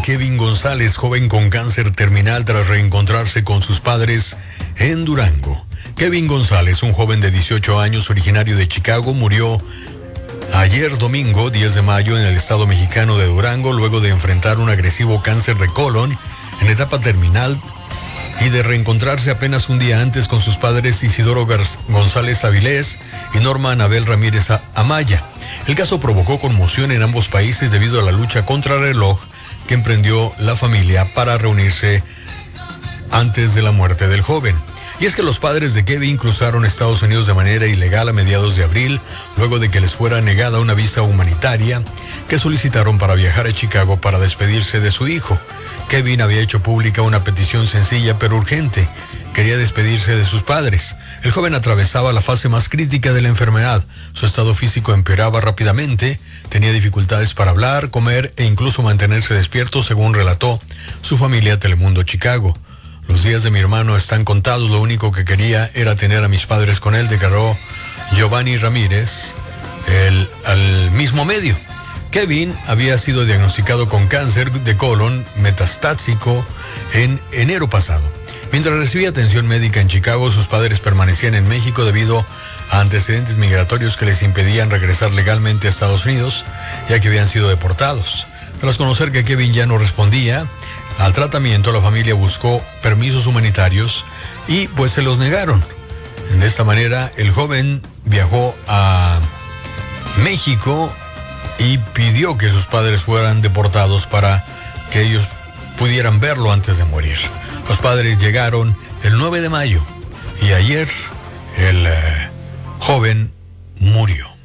Kevin González, joven con cáncer terminal tras reencontrarse con sus padres en Durango. Kevin González, un joven de 18 años originario de Chicago, murió ayer domingo 10 de mayo en el estado mexicano de Durango luego de enfrentar un agresivo cáncer de colon en etapa terminal y de reencontrarse apenas un día antes con sus padres Isidoro González Avilés y Norma Anabel Ramírez Amaya. El caso provocó conmoción en ambos países debido a la lucha contra el reloj que emprendió la familia para reunirse antes de la muerte del joven. Y es que los padres de Kevin cruzaron Estados Unidos de manera ilegal a mediados de abril, luego de que les fuera negada una visa humanitaria que solicitaron para viajar a Chicago para despedirse de su hijo. Kevin había hecho pública una petición sencilla pero urgente. Quería despedirse de sus padres. El joven atravesaba la fase más crítica de la enfermedad. Su estado físico empeoraba rápidamente, tenía dificultades para hablar, comer e incluso mantenerse despierto, según relató su familia a Telemundo Chicago. Los días de mi hermano están contados, lo único que quería era tener a mis padres con él, declaró Giovanni Ramírez al mismo medio. Kevin había sido diagnosticado con cáncer de colon metastásico en enero pasado. Mientras recibía atención médica en Chicago, sus padres permanecían en México debido a antecedentes migratorios que les impedían regresar legalmente a Estados Unidos, ya que habían sido deportados. Tras conocer que Kevin ya no respondía al tratamiento, la familia buscó permisos humanitarios y pues se los negaron. De esta manera, el joven viajó a México y pidió que sus padres fueran deportados para que ellos pudieran verlo antes de morir. Los padres llegaron el 9 de mayo y ayer el joven murió.